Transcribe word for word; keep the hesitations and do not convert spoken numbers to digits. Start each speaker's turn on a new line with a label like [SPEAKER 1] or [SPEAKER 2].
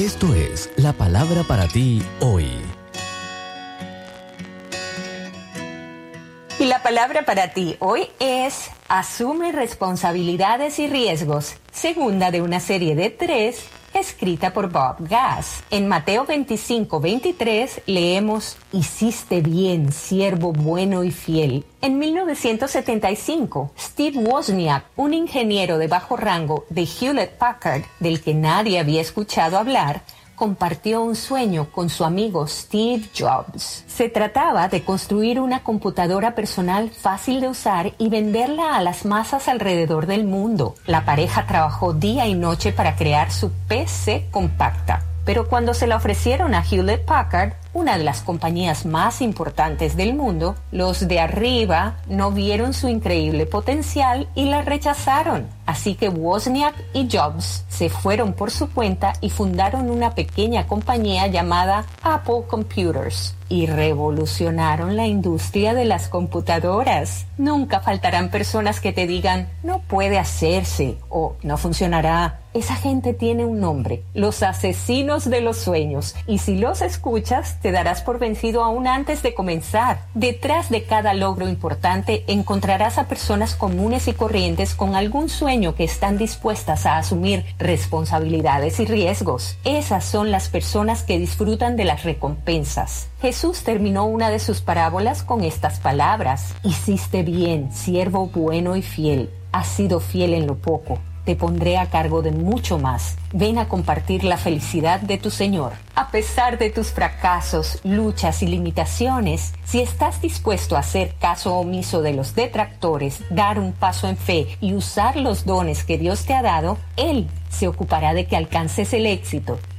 [SPEAKER 1] Esto es la palabra para ti hoy.
[SPEAKER 2] Y la palabra para ti hoy es: asume responsabilidades y riesgos, segunda de una serie de tres, escrita por Bob Gass. En Mateo veinticinco, veintitrés leemos: hiciste bien, siervo bueno y fiel. En mil novecientos setenta y cinco, Steve Wozniak, un ingeniero de bajo rango de Hewlett Packard, del que nadie había escuchado hablar, compartió un sueño con su amigo Steve Jobs. Se trataba de construir una computadora personal fácil de usar y venderla a las masas alrededor del mundo. La pareja trabajó día y noche para crear su P C compacta. Pero cuando se la ofrecieron a Hewlett Packard, una de las compañías más importantes del mundo, los de arriba no vieron su increíble potencial y la rechazaron. Así que Wozniak y Jobs se fueron por su cuenta y fundaron una pequeña compañía llamada Apple Computers y revolucionaron la industria de las computadoras. Nunca faltarán personas que te digan: no puede hacerse o no funcionará. Esa gente tiene un nombre: los asesinos de los sueños. Y si los escuchas, te darás por vencido aún antes de comenzar. Detrás de cada logro importante encontrarás a personas comunes y corrientes con algún sueño que están dispuestas a asumir responsabilidades y riesgos. Esas son las personas que disfrutan de las recompensas. Jesús terminó una de sus parábolas con estas palabras: hiciste bien, siervo bueno y fiel. Has sido fiel en lo poco, te pondré a cargo de mucho más. Ven a compartir la felicidad de tu Señor. A pesar de tus fracasos, luchas y limitaciones, si estás dispuesto a hacer caso omiso de los detractores, dar un paso en fe y usar los dones que Dios te ha dado, Él se ocupará de que alcances el éxito.